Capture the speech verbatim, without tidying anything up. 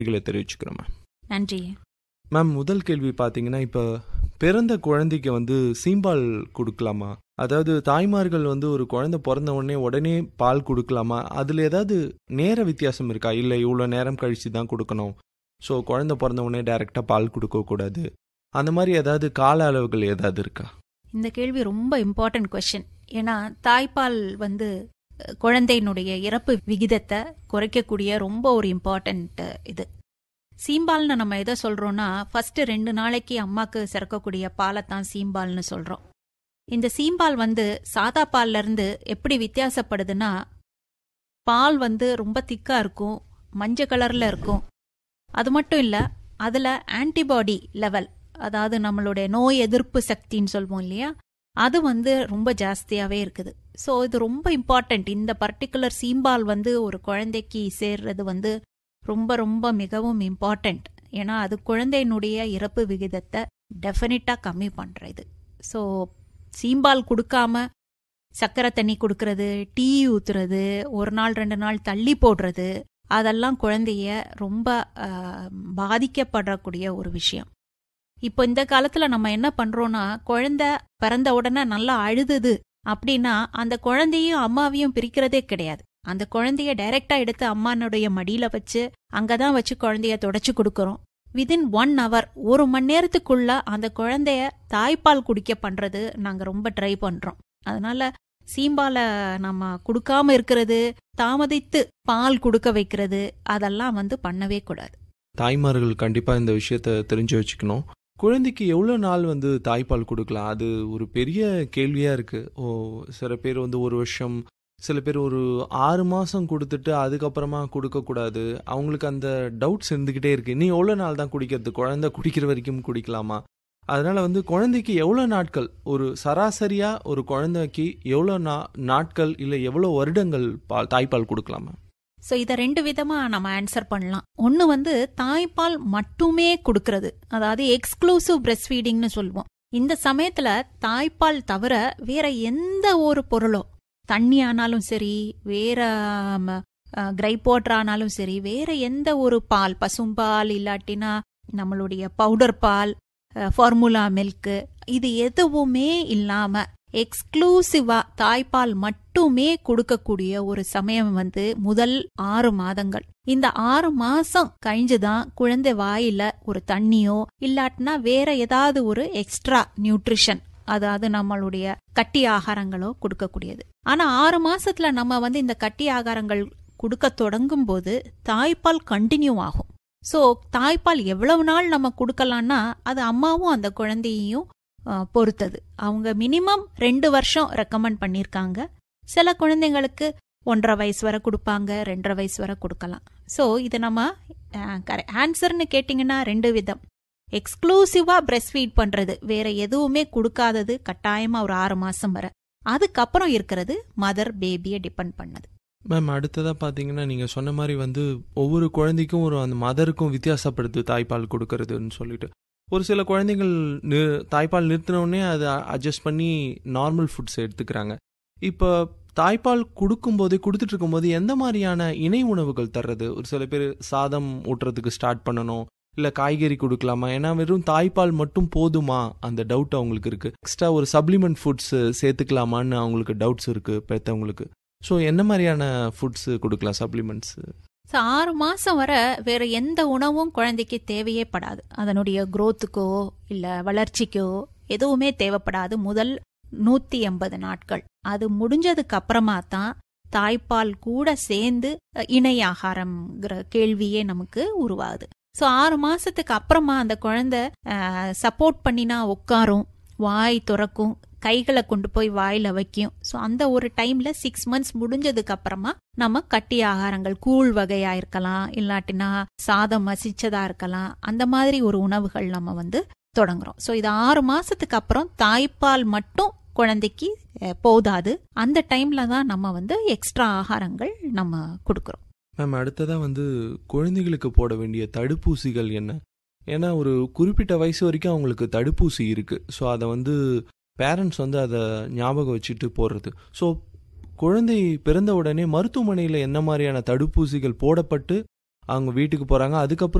தெரிவிச்சுக்கிறோம் மேம். நன்றி மேம், முதல் கேள்வி பார்த்தீங்கன்னா, இப்போ பிறந்த குழந்தைக்கு வந்து சீம்பால் கொடுக்கலாமா? அதாவது தாய்மார்கள் வந்து ஒரு குழந்தை பிறந்த உடனே உடனே பால் கொடுக்கலாமா? அதில் ஏதாவது நேர வித்தியாசம் இருக்கா? இல்லை இவ்வளோ நேரம் கழித்து தான் கொடுக்கணும், ஸோ குழந்தை பிறந்த உடனே டைரெக்டாக பால் கொடுக்கக்கூடாது, அந்த மாதிரி ஏதாவது கால அளவுகள் ஏதாவது இருக்கா? இந்த கேள்வி ரொம்ப இம்பார்ட்டன்ட் கொஸ்டின். ஏன்னா தாய்ப்பால் வந்து குழந்தையினுடைய இறப்பு விகிதத்தை குறைக்கக்கூடிய ரொம்ப ஒரு இம்பார்ட்டன்ட் இது. சீம்பால்னு நம்ம எதை சொல்றோம்னா, ஃபர்ஸ்ட் ரெண்டு நாளைக்கு அம்மாக்கு சிறக்கக்கூடிய பாலை தான் சீம்பால்னு சொல்றோம். இந்த சீம்பால் வந்து சாதா பால்ல இருந்து எப்படி வித்தியாசப்படுதுன்னா, பால் வந்து ரொம்ப திக்கா இருக்கும், மஞ்சள் கலர்ல இருக்கும். அது மட்டும் இல்ல, அதுல ஆன்டிபாடி லெவல், அதாவது நம்மளுடைய நோய் எதிர்ப்பு சக்தின்னு சொல்வோம் இல்லையா, அது வந்து ரொம்ப ஜாஸ்தியாவே இருக்குது. ஸோ இது ரொம்ப இம்பார்ட்டன்ட். இந்த பர்டிகுலர் சீம்பால் வந்து ஒரு குழந்தைக்கு சேர்றது வந்து ரொம்ப ரொம்ப மிகவும் இம்பார்ட்டன்ட். ஏன்னா அது குழந்தையினுடைய இறப்பு விகிதத்தை டெஃபினட்டா கம்மி பண்றது. ஸோ சீம்பால் கொடுக்காம சக்கரை தண்ணி கொடுக்கறது, டீ ஊத்துறது, ஒரு நாள் ரெண்டு நாள் தள்ளி போடுறது, அதெல்லாம் குழந்தைய ரொம்ப பாதிக்கப்படக்கூடிய ஒரு விஷயம். இப்போ இந்த காலத்துல நம்ம என்ன பண்றோம்னா, குழந்தை பிறந்த உடனே நல்லா அழுதுது அப்படின்னா அந்த குழந்தையும் அம்மாவையும் பிரிக்கிறதே கிடையாது. அந்த குழந்தைய டைரக்டா எடுத்து அம்மானுடைய மடியில வச்சு அங்கதான் வச்சு குழந்தைய தொடச்சு கொடுக்கறோம். விதின் ஒன் ஹவர், ஒரு மணி நேரத்துக்குள்ள அந்த குழந்தைய தாய்ப்பால் குடிக்க பண்றது நாங்க ரொம்ப ட்ரை பண்றோம். அதனால சீம்பால நம்ம கொடுக்காம இருக்கிறது, தாமதித்து பால் கொடுக்க வைக்கிறது, அதெல்லாம் வந்து பண்ணவே கூடாது. தாய்மார்கள் கண்டிப்பா இந்த விஷயத்த தெரிஞ்சு வச்சுக்கணும். குழந்தைக்கு எவ்வளோ நாள் வந்து தாய்ப்பால் கொடுக்கலாம்? அது ஒரு பெரிய கேள்வியாக இருக்குது. ஓ, சில பேர் வந்து ஒரு வருஷம், சில பேர் ஒரு ஆறு மாதம் கொடுத்துட்டு அதுக்கப்புறமா கொடுக்கக்கூடாது. அவங்களுக்கு அந்த டவுட்ஸ் இருந்துக்கிட்டே இருக்குது. நீ எவ்வளோ நாள் தான் குடிக்கிறது? குழந்தை குடிக்கிற வரைக்கும் குடிக்கலாமா? அதனால் வந்து குழந்தைக்கு எவ்வளோ நாட்கள், ஒரு சராசரியாக ஒரு குழந்தைக்கு எவ்வளோ நா நாட்கள் இல்லை எவ்வளோ வருடங்கள் பால் தாய்ப்பால் கொடுக்கலாமா? ஸோ இதை ரெண்டு விதமா நம்ம ஆன்சர் பண்ணலாம். ஒன்று வந்து தாய்ப்பால் மட்டுமே கொடுக்கறது, அதாவது எக்ஸ்க்ளூசிவ் பிரஸ்ட் ஃபீடிங்னு சொல்லுவோம். இந்த சமயத்துல தாய்ப்பால் தவிர வேற எந்த ஒரு பொருளோ, தண்ணி ஆனாலும் சரி, வேற கிரைப் வாட்டர் ஆனாலும் சரி, வேற எந்த ஒரு பால், பசும்பால் இல்லாட்டினா நம்மளுடைய பவுடர் பால், ஃபார்முலா மில்க், இது எதுவுமே இல்லாம எக்ஸ்க்ளூசிவா தாய்ப்பால் மட்டுமே கொடுக்கக்கூடிய ஒரு சமயம் வந்து முதல் ஆறு மாதங்கள். இந்த ஆறு மாசம் கழிஞ்சுதான் குழந்தை வாயில ஒரு தண்ணியோ இல்லாட்டினா வேற ஏதாவது ஒரு எக்ஸ்ட்ரா நியூட்ரிஷன், அதாவது நம்மளுடைய கட்டி ஆகாரங்களோ கொடுக்கக்கூடியது. ஆனா ஆறு மாசத்துல நம்ம வந்து இந்த கட்டி ஆகாரங்கள் கொடுக்க தொடங்கும் போது தாய்ப்பால் கண்டினியூ ஆகும். சோ தாய்ப்பால் எவ்வளவு நாள் நம்ம கொடுக்கலாம்னா அது அம்மாவும் அந்த குழந்தையையும் பொறுத்தது. அவங்க மினிமம் ரெண்டு வருஷம் ரெக்கமெண்ட் பண்ணிருக்காங்க. சில குழந்தைங்களுக்கு ஒன்றரை வயசு வரை கொடுப்பாங்க, ரெண்டரை வயசு வரை கொடுக்கலாம். ஸோ இது நம்ம ஆன்சர்னு கேட்டிங்கன்னா ரெண்டு விதம். எக்ஸ்க்ளூசிவா பிரஸ்ட் ஃபீட் பண்றது, வேற எதுவுமே கொடுக்காதது கட்டாயமா ஒரு ஆறு மாசம் வரை. அதுக்கப்புறம் இருக்கிறது மதர் பேபியை டிபெண்ட் பண்ணது. மேம், அடுத்ததாக பார்த்தீங்கன்னா, நீங்கள் சொன்ன மாதிரி வந்து ஒவ்வொரு குழந்தைக்கும் ஒரு அந்த மதருக்கும் வித்தியாசப்படுது தாய்ப்பால் கொடுக்கறதுன்னு சொல்லிட்டு. ஒரு சில குழந்தைகள் நி தாய்ப்பால் நிறுத்தினோடனே அதை அட்ஜஸ்ட் பண்ணி நார்மல் ஃபுட்ஸ் எடுத்துக்கிறாங்க. இப்போ தாய்ப்பால் கொடுக்கும்போது கொடுத்துட்டு இருக்கும்போது எந்த மாதிரியான இணை உணவுகள் தர்றது? ஒரு சில பேர் சாதம் ஊட்டுறதுக்கு ஸ்டார்ட் பண்ணணும், இல்லை காய்கறி கொடுக்கலாமா? ஏன்னா வெறும் தாய்ப்பால் மட்டும் போதுமா, அந்த டவுட் அவங்களுக்கு இருக்குது. எக்ஸ்ட்ரா ஒரு சப்ளிமெண்ட் ஃபுட்ஸ் சேர்த்துக்கலாமான்னு அவங்களுக்கு டவுட்ஸ் இருக்குது பெற்றவங்களுக்கு. ஸோ என்ன மாதிரியான ஃபுட்ஸ் கொடுக்கலாம், சப்ளிமெண்ட்ஸ்? ஆறு மாசம் வரை வேற எந்த உணவும் குழந்தைக்கு தேவையே படாது. அதனுடைய குரோத்துக்கோ இல்ல வளர்ச்சிக்கோ எதுவுமே தேவைப்படாது முதல் நூத்தி எண்பது நாட்கள். அது முடிஞ்சதுக்கு அப்புறமா தான் தாய்ப்பால் கூட சேர்ந்து இணை ஆகாரம்ங்கிற கேள்வியே நமக்கு உருவாகுது. ஸோ ஆறு மாசத்துக்கு அப்புறமா அந்த குழந்தை சப்போர்ட் பண்ணினா உட்காரும், வாய் துறக்கும், கைகளை கொண்டு போய் வாயில வைக்கும். ஸோ அந்த ஒரு டைம்ல சிக்ஸ் மந்த்ஸ் முடிஞ்சதுக்கு அப்புறமா நம்ம கட்டி ஆகாரங்கள், கூழ் வகையா இருக்கலாம், இல்லாட்டினா சாதம் மசிச்சதா இருக்கலாம், அந்த மாதிரி ஒரு உணவுகள் நம்ம வந்து தொடங்குறோம். ஸோ இது ஆறு மாசத்துக்கு அப்புறம் தாய்ப்பால் மட்டும் குழந்தைக்கு போதாது. அந்த டைம்ல தான் நம்ம வந்து எக்ஸ்ட்ரா ஆகாரங்கள் நம்ம கொடுக்கறோம். மேம், அடுத்ததா வந்து குழந்தைகளுக்கு போட வேண்டிய தடுப்பூசிகள் என்ன? ஏன்னா ஒரு குறிப்பிட்ட வயசு வரைக்கும் அவங்களுக்கு தடுப்பூசி இருக்கு. ஸோ அதை வந்து பேரண்ட்ஸ் வந்து அதை ஞாபகம் வச்சுட்டு போடுறது. ஸோ குழந்தை பிறந்த உடனே மருத்துவமனையில் என்ன மாதிரியான தடுப்பூசிகள் போடப்பட்டு அவங்க வீட்டுக்கு போகிறாங்க. அதுக்கப்புறம்